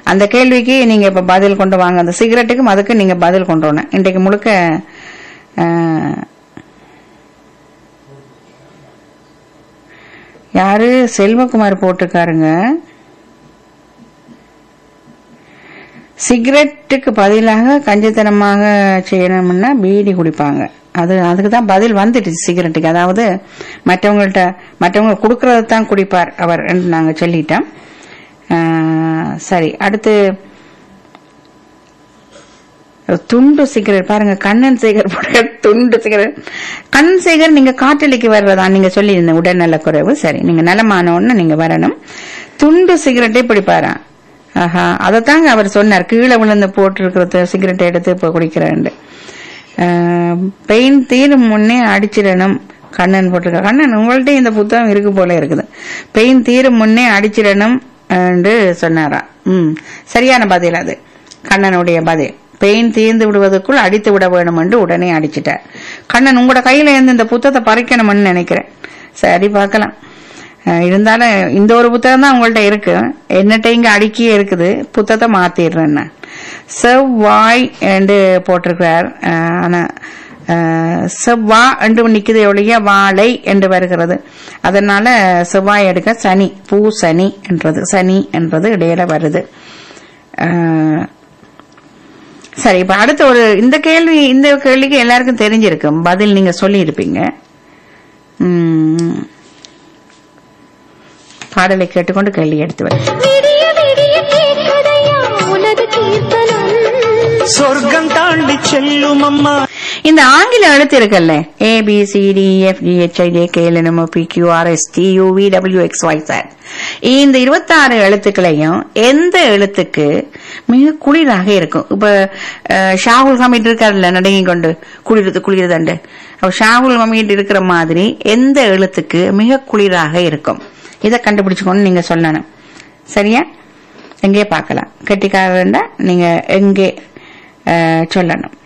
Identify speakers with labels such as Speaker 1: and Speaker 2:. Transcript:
Speaker 1: அந்த கேள்விக்கு நீங்க இப்ப பதில் கொண்டு வாங்க. அந்த சிகரெட்டுக்கும் அதுக்கு நீங்க பதில் கொண்டு வரணும். இன்றைக்கு முழுக்க யாரு செல்வகுமார் போட்டிருக்காருங்க. சிகரெட்டுக்கு பதிலாக கஞ்சத்தனமாக செய்யணும்னா பீடி குடிப்பாங்க. அதுக்குதான் பதில் வந்துட்டு சிகரெட்டுக்கு. அதாவது மற்றவங்க கொடுக்கறது தான் குடிப்பார் அவர் என்று நாங்க சொல்லிட்டோம். சரி, அடுத்து துண்டு சிகரெட் பாருங்க. கண்ணன் சேகர் போடுற துண்டு சிகரெட். கண்ணன் சேகர் நீங்க காற்றலைக்கு வர்றதா நீங்க சொல்லியிருந்த உடல்நல குறைவு. சரி, நீங்க நலமானோன்னு நீங்க வரணும். துண்டு சிகரெட்டே பிடிப்பாரா? ஆஹா, அதத்தாங்க அவர் சொன்னார். கீழே விழுந்து போட்டு இருக்கிற சிகரெட் எடுத்து இப்ப குடிக்கிறேன். பெயின் தீரும் முன்னே அடிச்சிடணும் கண்ணன் போட்டிருக்க. கண்ணன் உங்கள்ட்ட இந்த புத்தகம் இருக்கு போல இருக்குது. பெயின் தீரும் முன்னே அடிச்சிடணும் என்று சொன்னாரா? சரியான பதில் அது. கண்ணனுடைய பதில் பெயின் தீர்ந்து விடுவதற்குள் அடித்து விட வேணும் என்று உடனே அடிச்சிட்டார். கண்ணன் உங்களோட கையில இருந்து இந்த புத்தகத்தை பறிக்கணும்னு நினைக்கிறேன். சரி, பார்க்கலாம். இருந்தாலும் இந்த ஒரு புத்தகம் தான் உங்கள்ட்ட இருக்கு. என்னட்ட இங்க அடுக்கியே இருக்குது. புத்தகத்தை மாத்திடுறேன். செவ்வாய் என்று போட்டிருக்கிறார். ஆனா செவ்வா என்று நிக்குது ஒழிய வாழை என்று வருகிறது. அதனால செவ்வாய் எடுக்க சனி, பூ சனி என்றது, சனி என்றது இடையில வருது. சரி, இப்ப அடுத்த ஒரு இந்த கேள்விக்கு எல்லாருக்கும் தெரிஞ்சிருக்கும். பதில் நீங்க சொல்லி இருப்பீங்க. பாடலை கேட்டுக்கொண்டு கேள்வி எடுத்து வர சொர்க்கம் தாண்டி செல்லும் அம்மா. இந்த ஆங்கில எழுத்து இருக்குல்ல, ABCDEFGHIJKLMNOPQRSTUVWXYZ, இந்த 26 எழுத்துக்களையும் எந்த எழுத்துக்கு மிக குளிராக இருக்கும்? இப்ப ஷாகுல் ஹமீட் இருக்காருல்ல, நடுங்கி கொண்டு குளிர்றது. ஷாகுல் ஹமீட் இருக்கிற மாதிரி எந்த எழுத்துக்கு மிக குளிராக இருக்கும்? இதை கண்டுபிடிச்சுக்கொண்டு நீங்க சொல்லணும். சரியா? எங்கே பார்க்கலாம். கெட்டிக்காரண்டா நீங்க எங்கே சொல்லணும்.